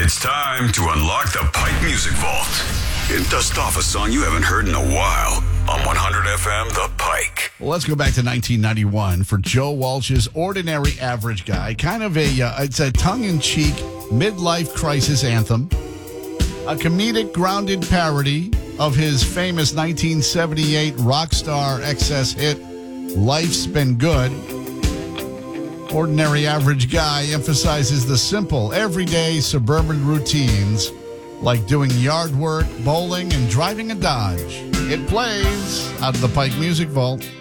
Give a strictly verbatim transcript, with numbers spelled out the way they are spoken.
It's time to unlock the Pike Music Vault and dust off a song you haven't heard in a while on one hundred F M The Pike. Well, let's go back to nineteen ninety-one for Joe Walsh's Ordinary Average Guy. Kind of a, uh, it's a tongue-in-cheek midlife crisis anthem. A comedic, grounded parody of his famous nineteen seventy-eight rock star excess hit, Life's Been Good. Ordinary Average Guy emphasizes the simple, everyday suburban routines like doing yard work, bowling, and driving a Dodge. It plays out of the Pike Music Vault.